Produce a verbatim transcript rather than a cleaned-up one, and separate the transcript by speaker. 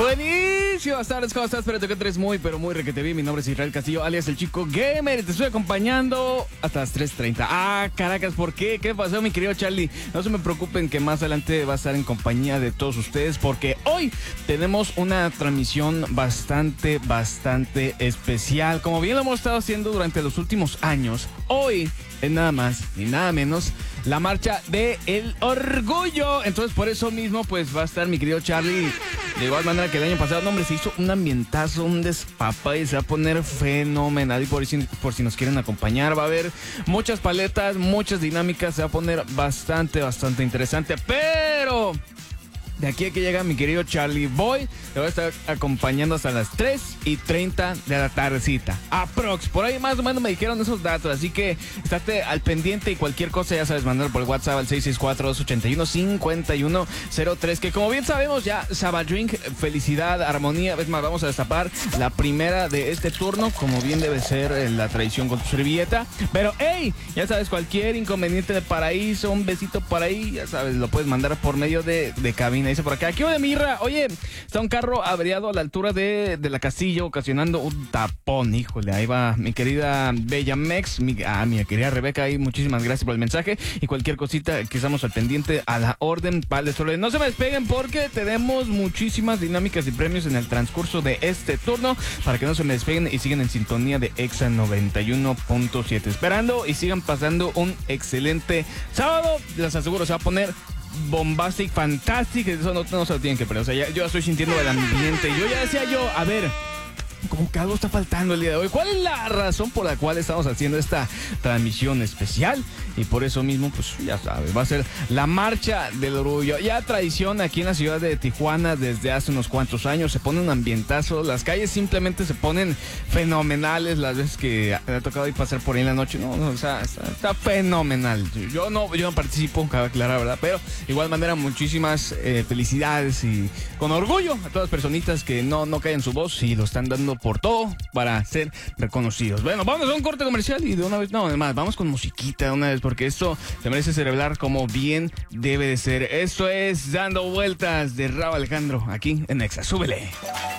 Speaker 1: Buenísimas tardes, ¿cómo estás? Espero que entres muy, pero muy requete bien. Mi nombre es Israel Castillo, alias el Chico Gamer, y te estoy acompañando hasta las tres treinta. Ah, caracas, ¿por qué? ¿Qué pasó, mi querido Charlie? No se me preocupen que más adelante va a estar en compañía de todos ustedes, porque hoy tenemos una transmisión bastante, bastante especial. Como bien lo hemos estado haciendo durante los últimos años, hoy es nada más ni nada menos la marcha del orgullo. Entonces, por eso mismo, pues va a estar mi querido Charlie. De igual manera que el año pasado, no, hombre, se hizo un ambientazo, un despapa y se va a poner fenomenal. Y por si, por si nos quieren acompañar, va a haber muchas paletas, muchas dinámicas. Se va a poner bastante, bastante interesante. Pero de aquí a que llega mi querido Charlie Boy, te voy a estar acompañando hasta las tres y treinta de la tardecita. Aprox, por ahí más o menos me dijeron esos datos, así que estate al pendiente y cualquier cosa ya sabes, mandar por el WhatsApp al seis seis cuatro, dos ocho uno, cinco uno cero tres, que como bien sabemos ya Sabadrink, felicidad, armonía. Es más, vamos a destapar la primera de este turno, como bien debe ser la tradición con tu servilleta. Pero hey, ya sabes, cualquier inconveniente de paraíso, un besito por ahí, ya sabes, lo puedes mandar por medio de, de cabina. Dice por acá, ¿qué de Mirra? Oye, está un carro averiado a la altura de, de la Castillo, ocasionando un tapón. Híjole, ahí va mi querida Bella Mex, mi, ah, mi querida Rebeca, ahí muchísimas gracias por el mensaje. Y cualquier cosita que estamos al pendiente, a la orden, vale, solo no se me despeguen porque tenemos muchísimas dinámicas y premios en el transcurso de este turno, para que no se me despeguen y sigan en sintonía de Exa noventa y uno punto siete. Esperando y sigan pasando un excelente sábado. Les aseguro, se va a poner bombastic, fantastic. Eso no, no se lo tienen que perder. O sea, ya, yo estoy sintiendo el ambiente. Yo ya decía yo, a ver, como que algo está faltando el día de hoy. ¿Cuál es la razón por la cual estamos haciendo esta transmisión especial? Y por eso mismo, pues ya sabes, va a ser la marcha del orgullo. Ya tradición aquí en la ciudad de Tijuana desde hace unos cuantos años. Se pone un ambientazo. Las calles simplemente se ponen fenomenales. Las veces que me ha tocado ir pasar por ahí en la noche, no, no, o sea, está, está fenomenal. Yo no, yo no participo, cabe aclarar, ¿verdad? Pero de igual manera, muchísimas eh, felicidades y con orgullo a todas las personitas que no, no caen su voz y lo están dando por todo para ser reconocidos. Bueno, vamos a un corte comercial y de una vez, no, además, vamos con musiquita de una vez, porque esto se merece celebrar como bien debe de ser. Esto es Dando Vueltas de Rauw Alejandro, aquí en Exa. Súbele.